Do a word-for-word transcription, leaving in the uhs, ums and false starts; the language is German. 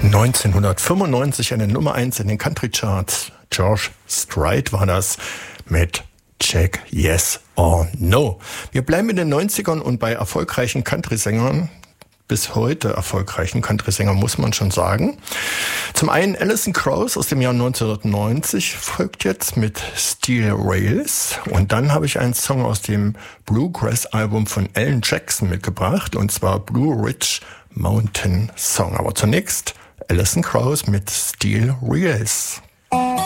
neunzehnhundertfünfundneunzig eine Nummer eins in den Country Charts. George Strait war das mit Check Yes or No. Wir bleiben in den neunzigern und bei erfolgreichen Country-Sängern, bis heute erfolgreichen Country-Sängern, muss man schon sagen. Zum einen Alison Krauss aus dem Jahr neunzehnhundertneunzig folgt jetzt mit Steel Rails. Und dann habe ich einen Song aus dem Bluegrass-Album von Alan Jackson mitgebracht, und zwar Blue Ridge Mountain Song. Aber zunächst Alison Krauss mit Steel Rails.